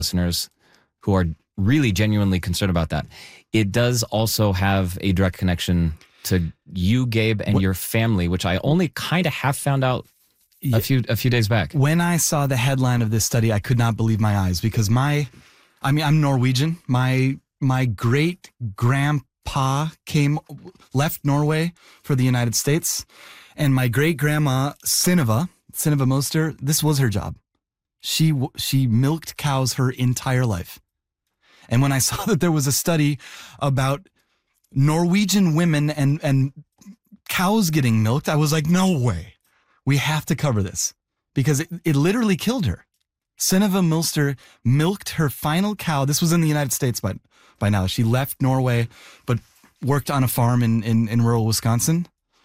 listeners who are really genuinely concerned about that. It does also have a direct connection to you, Gabe, and your family, which I only kind of have found out a few days back. When I saw the headline of this study, I could not believe my eyes because I'm Norwegian. My great grandpa left Norway for the United States, and my great grandma Synnøve Moster, this was her job. She milked cows her entire life. And when I saw that there was a study about Norwegian women and cows getting milked, I was like, no way. We have to cover this because it literally killed her. Synnøve Moster milked her final cow. This was in the United States by now. She left Norway, but worked on a farm in rural Wisconsin,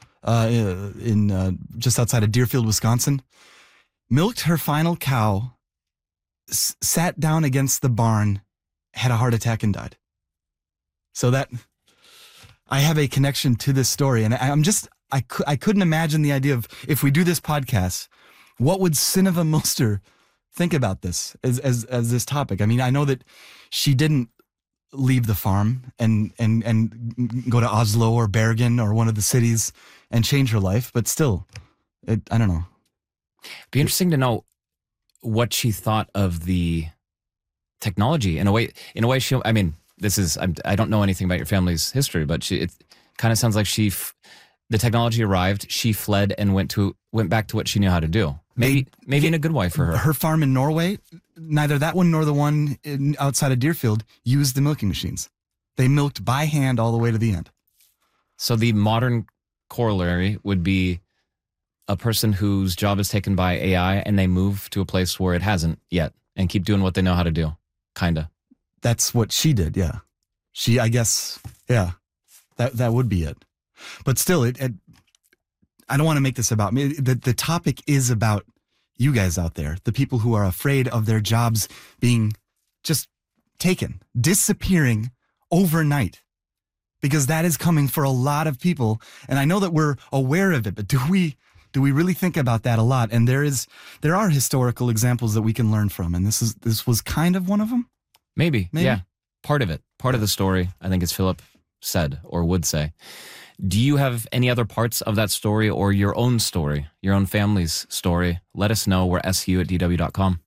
just outside of Deerfield, Wisconsin. Milked her final cow, sat down against the barn, had a heart attack and died. So that I have a connection to this story, and I couldn't imagine the idea of if we do this podcast, what would Synnøve Moster think about this as this topic? I mean, I know that she didn't leave the farm and go to Oslo or Bergen or one of the cities and change her life, but still, I don't know. Be interesting to know what she thought of the technology. In a way, I mean, I don't know anything about your family's history, but it kind of sounds like the technology arrived, she fled and went back to what she knew how to do. Maybe in a good way for her. Her farm in Norway, neither that one nor the one outside of Deerfield used the milking machines. They milked by hand all the way to the end. So the modern corollary would be a person whose job is taken by AI and they move to a place where it hasn't yet and keep doing what they know how to do. Kinda. That's what she did, yeah. I guess, yeah, that would be it. But still, I don't want to make this about me. The topic is about you guys out there, the people who are afraid of their jobs being just taken, disappearing overnight, because that is coming for a lot of people. And I know that we're aware of it, but do we really think about that a lot? And there are historical examples that we can learn from, and this was kind of one of them. Maybe. Yeah. Part of it. Part of the story, I think, as Philip said or would say. Do you have any other parts of that story or your own story, your own family's story? Let us know. We're su@dw.com.